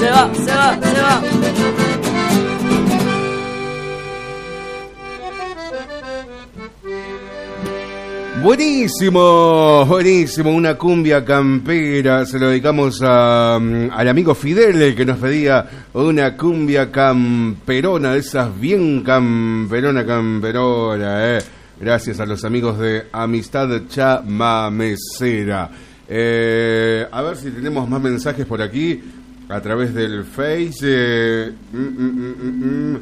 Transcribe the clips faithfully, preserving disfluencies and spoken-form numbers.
se va, se va, se va. Buenísimo, buenísimo, una cumbia campera, se lo dedicamos a, al amigo Fidel que nos pedía una cumbia camperona, de esas bien camperona, camperona, eh. Gracias a los amigos de Amistad Chamamecera. Eh, a ver si tenemos más mensajes por aquí, a través del Face. Eh, mm, mm, mm, mm,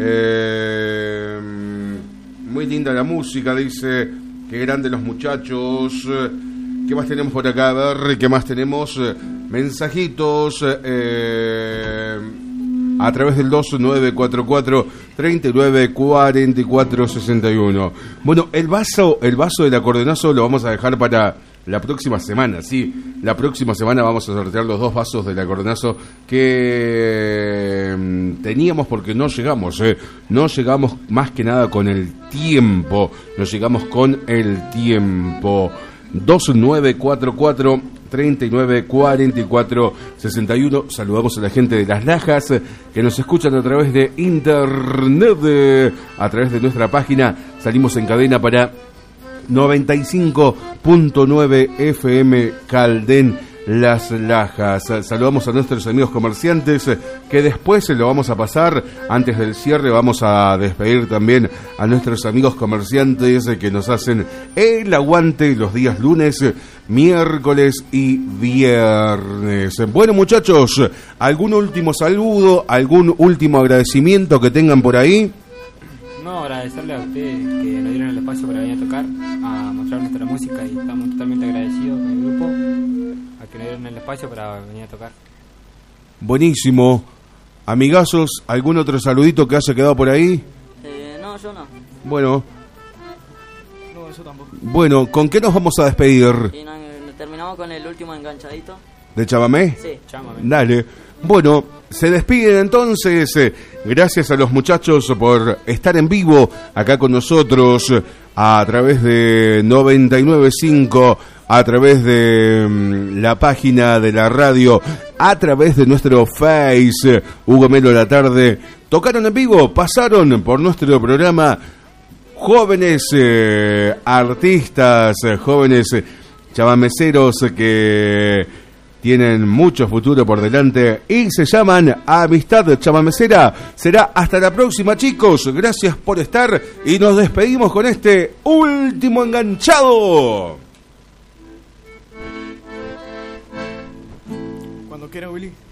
eh, muy linda la música, dice... Qué grande los muchachos. ¿Qué más tenemos por acá? A ver, ¿qué más tenemos? Mensajitos eh, a través del dos nueve cuatro cuatro, tres nueve cuatro cuatro seis uno. Bueno, el vaso, el vaso del acordeonazo lo vamos a dejar para la próxima semana, sí. La próxima semana vamos a sortear los dos vasos del acordeonazo que eh, teníamos porque no llegamos, eh. No llegamos más que nada con el tiempo. No llegamos con el tiempo. dos nueve cuatro cuatro, tres nueve cuatro cuatro seis uno. Saludamos a la gente de Las Lajas que nos escuchan a través de internet, eh, a través de nuestra página. Salimos en cadena para noventa y cinco punto nueve F M Caldén, Las Lajas. Saludamos a nuestros amigos comerciantes que después se lo vamos a pasar. Antes del cierre vamos a despedir también a nuestros amigos comerciantes que nos hacen el aguante los días lunes, miércoles y viernes. Bueno, muchachos, ¿algún último saludo, algún último agradecimiento que tengan por ahí? No, agradecerle a ustedes que nos dieron el espacio para venir a tocar, a mostrar nuestra música, y estamos totalmente agradecidos con el grupo, a que nos dieron el espacio para venir a tocar. Buenísimo. Amigazos, ¿algún otro saludito que haya quedado por ahí? Eh, no, yo no. Bueno. No, yo tampoco. Bueno, ¿con qué nos vamos a despedir? Y no, terminamos con el último enganchadito. ¿De Chamamé? Sí. Chamamé. Dale. Bueno, se despiden entonces. Eh, gracias a los muchachos por estar en vivo acá con nosotros a través de noventa y nueve punto cinco, a través de mm, la página de la radio, a través de nuestro Face, Hugo Melo La Tarde. Tocaron en vivo, pasaron por nuestro programa jóvenes eh, artistas, eh, jóvenes eh, chamameceros que tienen mucho futuro por delante y se llaman Amistad Chamamecera. Será hasta la próxima, chicos. Gracias por estar y nos despedimos con este último enganchado. Cuando quiera, Willy.